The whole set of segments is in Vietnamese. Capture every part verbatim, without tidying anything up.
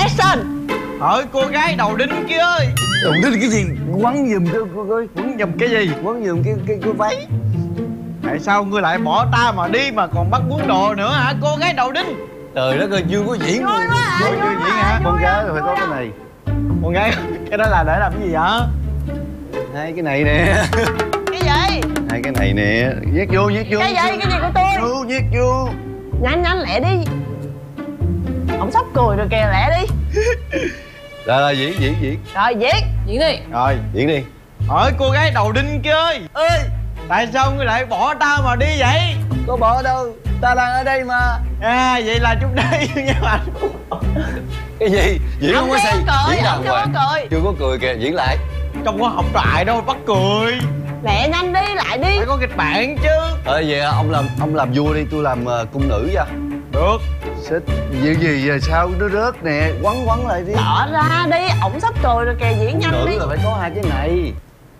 Action. Hỏi cô gái đầu đinh kia ơi. Đầu đinh cái gì? Quấn giùm cho cô coi. Quấn giùm cái gì? Quấn giùm cái cái cái váy. Tại sao ngươi lại bỏ ta mà đi mà còn bắt quấn đồ nữa hả cô gái đầu đinh? Trời đất ơi, chưa có diễn. Vui quá à, Chưa vui diễn quá hả? à, Con vui gái à, phải vui có à. cái này. Con gái cái đó là để làm cái gì hả? Hai cái này nè. Cái gì? Hai cái này nè. Nhét vô, nhét vô. Cái gì? Cái gì của tôi? Vô, nhét vô. Nhanh nhanh lẹ đi. Ông sắp cười rồi kìa, lẹ đi. Rồi rồi, diễn diễn diễn. Rồi diễn. Diễn đi. Rồi Diễn đi. hỏi cô gái đầu đinh kia ơi. Ơi, Tại sao ngươi lại bỏ ta mà đi vậy? có bỏ đâu. Ta đang ở đây mà. À vậy là chúng đây nha bạn. Cái gì? Diễn Ông không có chưa gì. có cười, Diễn ông chưa có cười. Chưa có cười kìa, diễn lại. Không có học trại đâu bắt cười. Lẹ nhanh đi, lại đi. Phải có kịch bản chứ. Ờ vậy ông làm ông làm vua đi, tôi làm uh, cung nữ nha. Được. Xích gì gì giờ sao nó rớt nè, quấn quấn lại đi. Bỏ ra đi, ổng sắp cười rồi kìa, diễn nhanh Nữ đi. là phải có hai cái này.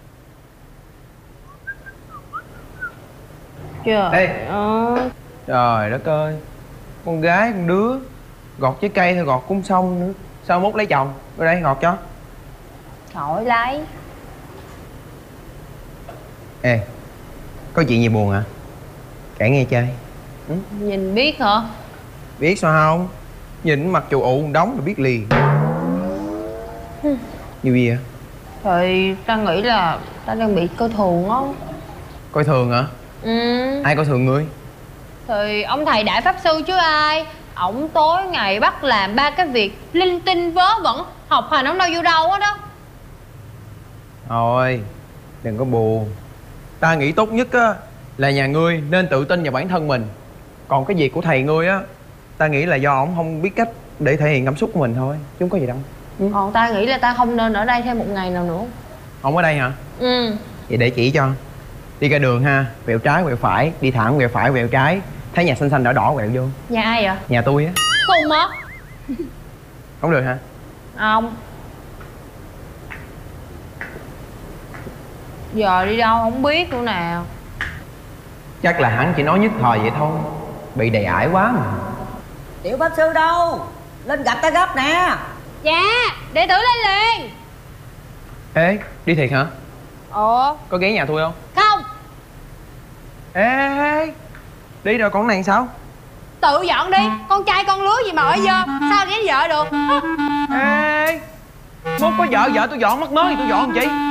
Trời Ê. ơi. Trời đất ơi. Con gái con đứa gọt trái cây thôi gọt cũng xong nữa. Sao mốt lấy chồng? Ở đây gọt cho. Khỏi lấy. Ê, có chuyện gì buồn hả? Kể nghe chơi. Nhìn biết hả? Biết sao không? Nhìn mặt chù ụ đóng là biết liền. Như gì vậy? Thì ta nghĩ là ta đang bị coi thường á. Coi thường hả? Ừ. Ai coi thường ngươi? Thì ông thầy đại pháp sư chứ ai. Ổng tối ngày bắt làm ba cái việc linh tinh vớ vẩn, học hành ổng đâu vô đâu hết đó. Thôi, đừng có buồn. Ta nghĩ tốt nhất á là nhà ngươi nên tự tin vào bản thân mình. Còn cái việc của thầy ngươi á, ta nghĩ là do ổng không biết cách để thể hiện cảm xúc của mình thôi, chứ không có gì đâu. Ừ. Còn ta nghĩ là ta không nên ở đây thêm một ngày nào nữa. Không ở đây hả? Ừ. Vậy để chỉ cho. Đi ra đường ha, quẹo trái quẹo phải, đi thẳng quẹo phải quẹo trái. Thấy nhà xanh xanh đỏ đỏ quẹo vô. Nhà ai vậy? Nhà tôi á. Cùng hả? Không được hả? Không. Giờ đi đâu không biết nữa nào. Chắc là hắn chỉ nói nhất thời vậy thôi. Bị đầy ải quá mà. Tiểu pháp sư đâu? Lên gặp ta gấp nè. Dạ, đệ tử lên liền. Ê, đi thiệt hả? Ồ. Có ghé nhà tôi không? Không. Ê, ê, ê. Đi rồi con này sao? Tự dọn đi. Con trai con lứa gì mà ở dơ. Sao ghé vợ được? Ê, mốt có vợ vợ tôi dọn mất mới thì tôi dọn làm chi?